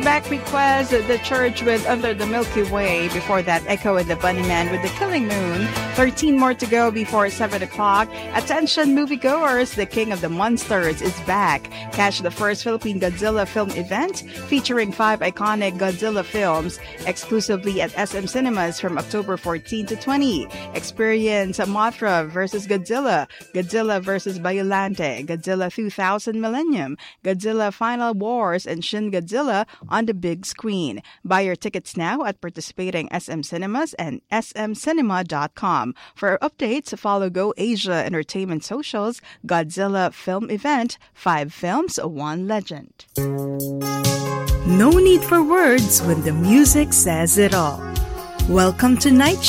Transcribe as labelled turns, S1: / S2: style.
S1: back-to-back requests, The Church with Under the Milky Way. Before that, Echo and the Bunnymen with The Killing Moon. 13 more to go before 7 o'clock. Attention moviegoers, The King of the Monsters is back. Catch the first Philippine Godzilla film event featuring 5 iconic Godzilla films exclusively at SM Cinemas from October 14 to 20. Experience Mothra vs. Godzilla, Godzilla vs. Biollante, Godzilla 2000 Millennium, Godzilla Final Wars, and Shin Godzilla on the big screen. Buy your tickets now at participating SM Cinemas and smcinema.com. For updates, follow Go Asia Entertainment Socials Godzilla Film Event, 5 films, 1 legend.
S2: No need for words when the music says it all. Welcome to Night